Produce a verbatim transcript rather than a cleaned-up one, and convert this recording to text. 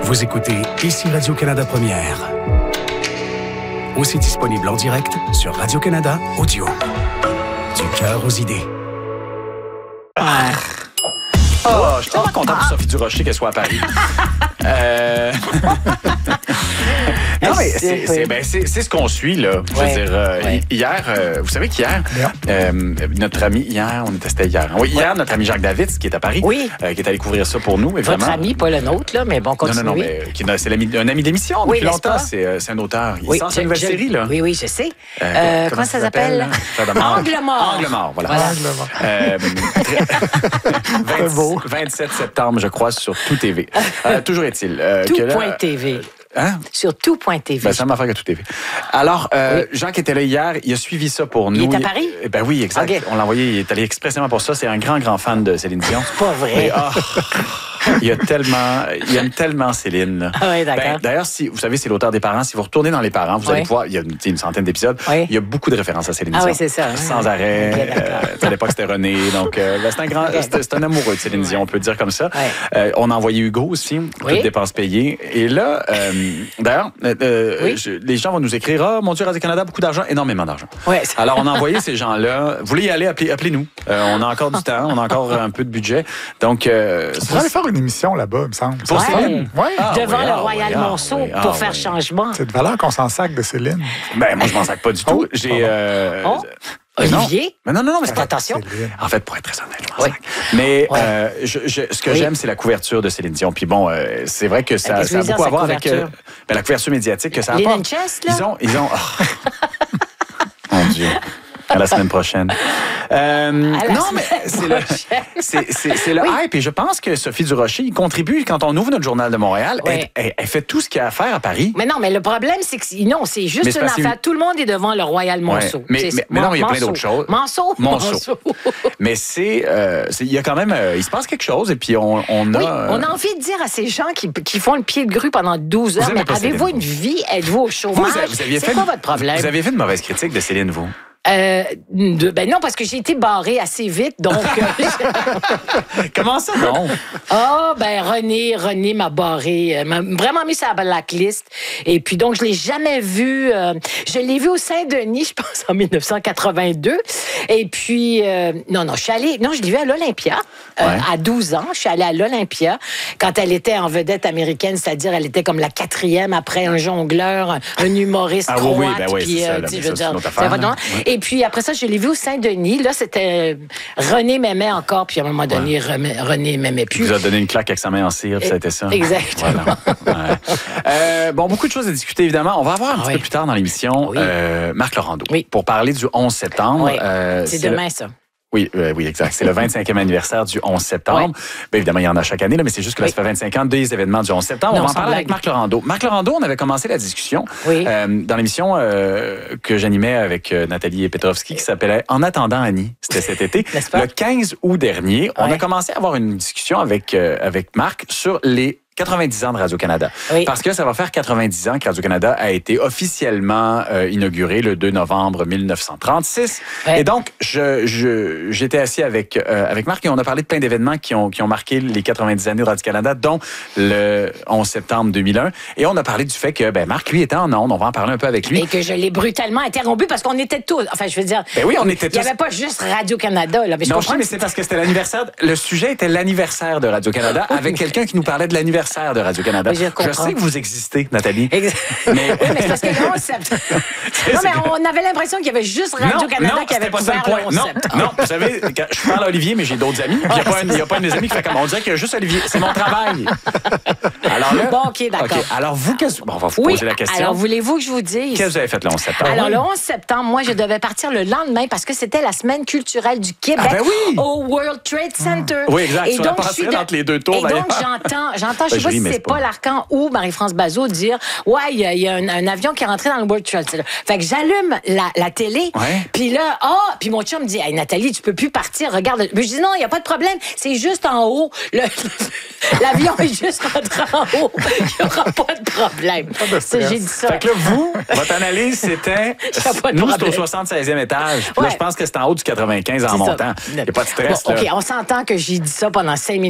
Vous écoutez Ici Radio-Canada Première. Aussi disponible en direct sur Radio-Canada Audio. Du cœur aux idées. Ah. Oh, je suis tellement content pour Sophie Durocher qu'elle soit à Paris. euh... non, mais c'est, c'est, ben, c'est, c'est ce qu'on suit, là. Je ouais. veux dire, euh, ouais. hier, euh, vous savez qu'hier, euh, notre ami, hier, on était, c'était hier. Oui, hier, ouais. notre ami Jacques David, qui est à Paris, oui. euh, qui est allé couvrir ça pour nous, évidemment. Votre ami, pas le nôtre, là, mais bon, continuez. Non, non, non, mais qui, c'est l'ami, un ami d'émission oui, depuis longtemps. C'est, c'est un auteur. Il oui, sort sa nouvelle je, série, là. Oui, oui, je sais. Euh, euh, comment ça s'appelle? Angle mort. Angle mort, voilà. voilà. Angle mort. Euh, vingt, vingt-sept septembre, je crois, sur Tout T V. Euh, toujours est-il. Euh, Tout.tv. Hein? Sur Tout.tv. Ben, ça m'a fait que Tout T V. Alors, euh, oui. Jean qui était là hier, il a suivi ça pour nous. Il est à Paris? Il, ben oui, exact. Okay. On l'a envoyé, il est allé expressément pour ça. C'est un grand, grand fan de Céline Dion. C'est pas vrai. Et, oh, il a tellement, il aime tellement Céline. Là. Ah oui, d'accord. Ben, d'ailleurs, si, vous savez, c'est l'auteur des parents. Si vous retournez dans Les Parents, vous oui. allez pouvoir, il y a une, une centaine d'épisodes, oui. il y a beaucoup de références à Céline ah Dion. Ah oui, c'est ça. Sans arrêt. Okay, euh, à l'époque, c'était René. Donc, euh, ben, c'est, un grand, okay. c'est, c'est un amoureux de Céline Dion, on peut le dire comme ça. Oui. Euh, on a envoyé Hugo aussi, oui. toutes dépenses payées. Et là, euh, d'ailleurs, euh, oui. je, les gens vont nous écrire, ah, oh, mon Dieu, Radio-Canada, beaucoup d'argent, énormément d'argent. Oui. Alors, on a envoyé ces gens-là. Vous voulez y aller, appelez, appelez-nous. Euh, on a encore du temps, on a encore un peu de budget. Donc, euh, on pourrait aller faire une émission là-bas, il me semble. Pour Céline? Oui. Ah, Devant oui, le ah, Royal oui, Monceau ah, oui, pour ah, faire oui. changement. C'est de valeur qu'on s'en sac de Céline. Ben, moi, je m'en sac pas du tout. Oh, J'ai. Euh, oh. Olivier? Mais non, non, non, mais c'est pas... Attention. En fait, pour être très honnête, je m'en oui. sac. Mais ouais. euh, je, je, ce que oui. j'aime, c'est la couverture de Céline Dion. Puis bon, euh, c'est vrai que ça, ça a beaucoup à voir avec euh, ben, la couverture médiatique que ça apporte. Les Lanchest, là? Ils ont... Ils ont... Oh. Mon Dieu. À la semaine prochaine. Euh, non, mais c'est le, c'est, c'est, c'est le oui. hype. Et je pense que Sophie Durocher, il contribue quand on ouvre notre journal de Montréal. Oui. Elle, elle, elle fait tout ce qu'il y a à faire à Paris. Mais non, mais le problème, c'est que non, c'est juste c'est une affaire. Tout le monde est devant le Royal Monceau. Ouais. Mais, mais, mais non, il y a plein d'autres choses. Monceau? Monceau. Mais c'est, euh, c'est, il y a quand même, euh, il se passe quelque chose et puis on, on a... Oui, on a envie de dire à ces gens qui, qui font le pied de grue pendant douze heures, mais avez-vous une vie? Êtes-vous au chauffage? Vous, vous aviez c'est fait quoi une, votre problème? Vous aviez fait une mauvaise critique de Céline, vous? Euh, de, ben non, parce que j'ai été barrée assez vite, donc... Euh, Comment ça, non? Ah, oh, ben René, René m'a barré, m'a vraiment mis sur la blacklist. Et puis, donc, je l'ai jamais vu. Euh, je l'ai vu au Saint-Denis, je pense, en dix-neuf cent quatre-vingt-deux. Et puis, euh, non, non, je suis allée... Non, je l'ai vu à l'Olympia, euh, ouais. à douze ans. Je suis allée à l'Olympia quand elle était en vedette américaine, c'est-à-dire elle était comme la quatrième après un jongleur, un humoriste ah, croate. Oui, oui, ben oui, puis, c'est euh, ça, là, je ça, veux dire, affaire, hein. Et puis, après ça, je l'ai vu au Saint-Denis. Là, c'était... René m'aimait encore, puis à un moment donné, ouais. René m'aimait plus. Il vous a donné une claque avec sa main en cire, puis ça a été ça. Exactement. Voilà. Ouais. Euh, bon, beaucoup de choses à discuter, évidemment. On va avoir un ah, petit oui. peu plus tard dans l'émission oui. euh, Marc Laurando oui. pour parler du onze septembre. Oui. Euh, c'est, c'est demain, le... ça. Oui, euh, oui, exact. C'est le vingt-cinquième anniversaire du onze septembre. Oui. Bien, évidemment, il y en a chaque année, là, mais c'est juste que là, oui. ça fait vingt-cinq ans des événements du onze septembre. Non, on va en parler avec Marc Laurando. Marc Laurando, on avait commencé la discussion oui. euh, dans l'émission euh, que j'animais avec euh, Nathalie Petrovski qui s'appelait En attendant Annie. C'était cet été. Le quinze août dernier, on oui. a commencé à avoir une discussion avec, euh, avec Marc sur les quatre-vingt-dix ans de Radio-Canada. Oui. Parce que ça va faire quatre-vingt-dix ans que Radio-Canada a été officiellement euh, inauguré le deux novembre mille neuf cent trente-six. Oui. Et donc, je, je, j'étais assis avec, euh, avec Marc et on a parlé de plein d'événements qui ont, qui ont marqué les quatre-vingt-dix années de Radio-Canada, dont le onze septembre deux mille un. Et on a parlé du fait que ben, Marc, lui, était en ondes. On va en parler un peu avec lui. Et que je l'ai brutalement interrompu parce qu'on était tous... Enfin, je veux dire... Ben oui, on était tous... Il n'y avait pas juste Radio-Canada. Là, mais non, je je sais, mais c'est parce que c'était l'anniversaire... Le sujet était l'anniversaire de Radio-Canada avec quelqu'un qui nous parlait de l'anniversaire de Radio-Canada. Je, je sais que vous existez, Nathalie. Exact. Mais... Oui, mais c'est parce que le onze septembre... Non, mais on avait l'impression qu'il y avait juste Radio-Canada qui avait couvert le onze septembre. Non, vous savez, quand je parle à Olivier, mais j'ai d'autres amis. Il n'y a, a pas un de mes amis qui fait comme... On dirait qu'il y a juste Olivier. C'est mon travail. Alors là... Bon, OK, d'accord. Okay. Alors vous, qu'est-ce... Bon, on va vous oui, poser la question. Alors, voulez-vous que je vous dise... Qu'est-ce que vous avez fait le onze septembre? Alors, le onze septembre, moi, je devais partir le lendemain parce que c'était la semaine culturelle du Québec ah ben oui. au World Trade Center. Oui, exact. Et sur donc, la je suis de... entre les deux tours, Et donc, j'entends, j'entends, je ne sais pas si c'est Paul Arcand ou Marie-France Bazot dire « Ouais, il y, y a un, un avion qui est rentré dans le World Trade Center. » Fait que j'allume la, la télé, ouais. puis là, ah, oh, puis mon chum me dit hey, « Nathalie, tu peux plus partir, regarde. » Mais je dis « Non, il n'y a pas de problème, c'est juste en haut. Le, l'avion est juste rentré en haut. Il n'y aura pas de problème. » J'ai dit ça. Fait que là, vous, votre analyse, c'était... Nous, c'est au soixante-seizième étage. Puis ouais. là, je pense que c'est en haut du quatre-vingt-quinze en c'est montant. Il n'y a pas de stress. Bon, là. OK, on s'entend que j'ai dit ça pendant cinq minutes.